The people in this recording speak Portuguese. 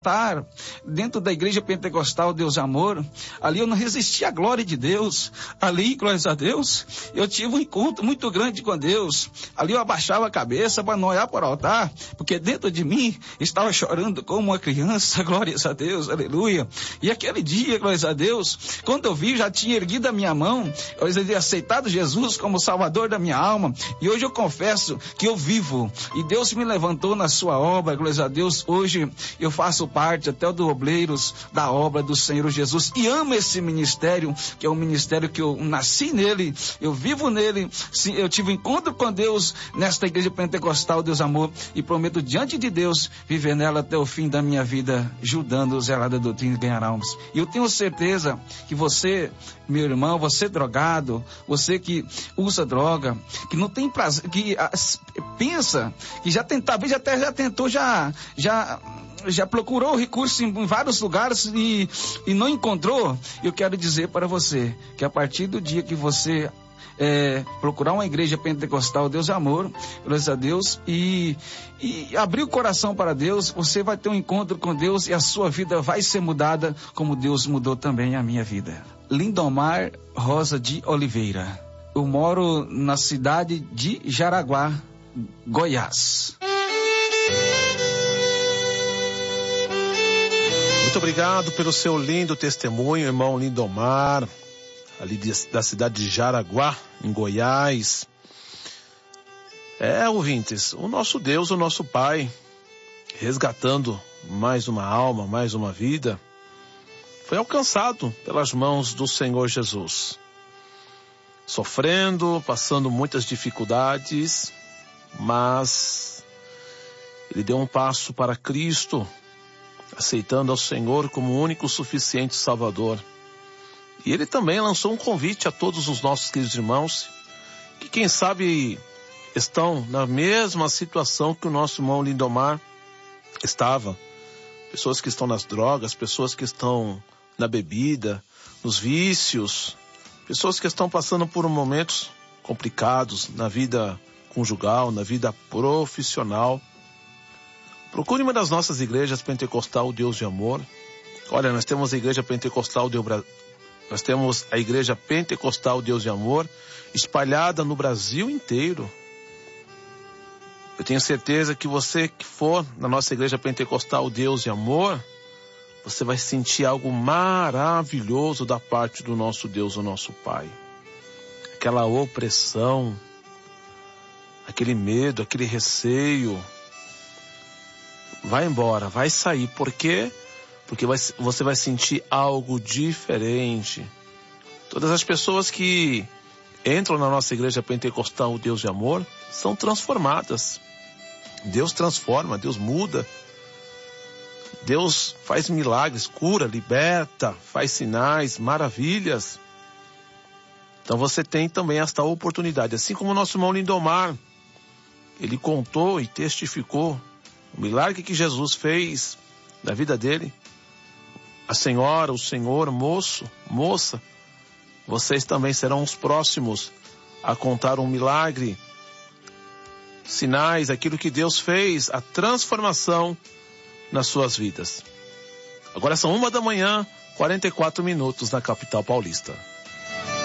dentro da igreja pentecostal Deus é Amor, ali eu não resisti à glória de Deus, ali, glórias a Deus, eu tive um encontro muito grande com Deus, ali eu abaixava a cabeça para não olhar para o altar, porque dentro de mim estava chorando como uma criança, glórias a Deus, aleluia, e aquele dia, glórias a Deus, quando eu vi, já tinha erguido a minha mão, eu havia aceitado Jesus como Salvador da minha alma, e hoje eu confesso que eu vivo, e Deus me levantou na sua obra, glórias a Deus, hoje eu faço parte até do obreiros da obra do Senhor Jesus e amo esse ministério, que é um ministério que eu nasci nele, eu vivo nele, eu tive encontro com Deus nesta igreja pentecostal Deus Amor e prometo diante de Deus viver nela até o fim da minha vida, ajudando os zelados da doutrina e ganhar almas. E eu tenho certeza que você, meu irmão, você drogado, você que usa droga, que não tem prazer, que pensa, que já tentou, talvez até já tentou, já procurou recurso em vários lugares e não encontrou, eu quero dizer para você que a partir do dia que você procurar uma igreja pentecostal Deus é Amor, graças a Deus, e abrir o coração para Deus, você vai ter um encontro com Deus e a sua vida vai ser mudada como Deus mudou também a minha vida. Lindomar Rosa de Oliveira, eu moro na cidade de Jaraguá, Goiás. Muito obrigado pelo seu lindo testemunho, irmão Lindomar, ali da cidade de Jaraguá, em Goiás. Ouvintes, o nosso Deus, o nosso Pai, resgatando mais uma alma, mais uma vida, foi alcançado pelas mãos do Senhor Jesus. Sofrendo, passando muitas dificuldades, mas ele deu um passo para Cristo, aceitando ao Senhor como o único suficiente Salvador. E ele também lançou um convite a todos os nossos queridos irmãos, que quem sabe estão na mesma situação que o nosso irmão Lindomar estava. Pessoas que estão nas drogas, pessoas que estão na bebida, nos vícios, pessoas que estão passando por momentos complicados na vida conjugal, na vida profissional. Procure uma das nossas igrejas pentecostal Deus de Amor. Olha, nós temos a igreja pentecostal nós temos a igreja pentecostal Deus de Amor espalhada no Brasil inteiro. Eu tenho certeza que você que for na nossa igreja pentecostal Deus de Amor, você vai sentir algo maravilhoso da parte do nosso Deus, o nosso Pai. Aquela opressão, aquele medo, aquele receio, vai embora, vai sair. Por quê? Porque você vai sentir algo diferente. Todas as pessoas que entram na nossa igreja pentecostal Deus de Amor são transformadas. Deus transforma, Deus muda. Deus faz milagres, cura, liberta, faz sinais, maravilhas. Então você tem também esta oportunidade. Assim como o nosso irmão Lindomar, ele contou e testificou o milagre que Jesus fez na vida dele. A senhora, o senhor, moço, moça, vocês também serão os próximos a contar um milagre, sinais, aquilo que Deus fez, a transformação nas suas vidas. Agora são 1h da manhã, 44 minutos na capital paulista.